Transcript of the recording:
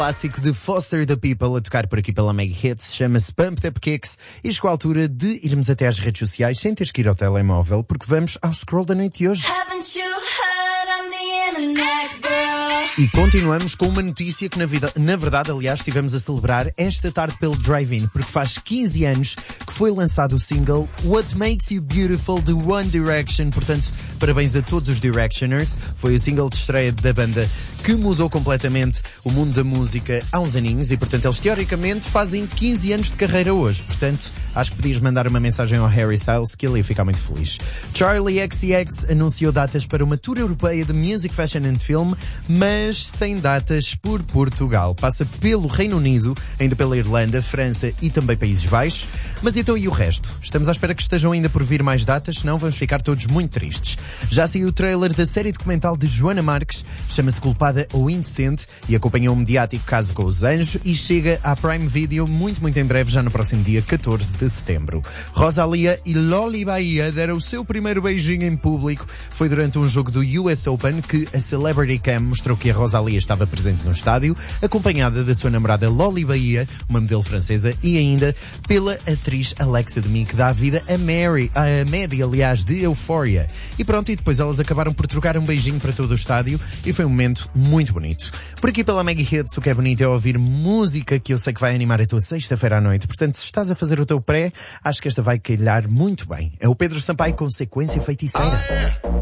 Clássico de Foster the People a tocar por aqui pela Mega Hits, chama-se Pump Up Kicks e chegou a altura de irmos até às redes sociais sem teres que ir ao telemóvel, porque vamos ao scroll da noite de hoje. E continuamos com uma notícia que na verdade, aliás, estivemos a celebrar esta tarde pelo Drive-In, porque faz 15 anos que foi lançado o single What Makes You Beautiful de One Direction. Portanto, parabéns a todos os Directioners. Foi o single de estreia da banda que mudou completamente o mundo da música há uns aninhos e, portanto, eles teoricamente fazem 15 anos de carreira hoje. Portanto, acho que podias mandar uma mensagem ao Harry Styles que ele ia ficar muito feliz. Charli XCX anunciou datas para uma tour europeia de Music, Fashion and Film, mas sem datas por Portugal. Passa pelo Reino Unido, ainda pela Irlanda, França e também Países Baixos. Mas então e o resto? Estamos à espera que estejam ainda por vir mais datas, senão vamos ficar todos muito tristes. Já saiu o trailer da série documental de Joana Marques, chama-se Culpada ou Indecente e acompanhou um mediático caso com os anjos e chega à Prime Video muito em breve, já no próximo dia 14 de setembro. Rosalía e Loli Bahia deram o seu primeiro beijinho em público. Foi durante um jogo do US Open que a Celebrity Cam mostrou que a Rosalía estava presente no estádio, acompanhada da sua namorada Loli Bahia, uma modelo francesa, e ainda pela atriz Alexa Demie, que dá a vida a Maddie, aliás, de Euphoria. E pronto, e depois elas acabaram por trocar um beijinho para todo o estádio e foi um momento muito bonito. Por aqui pela Mega Hits, o que é bonito é ouvir música que eu sei que vai animar a tua sexta-feira à noite. Portanto, se estás a fazer o teu pré, acho que esta vai calhar muito bem. É o Pedro Sampaio com Sequência Feiticeira.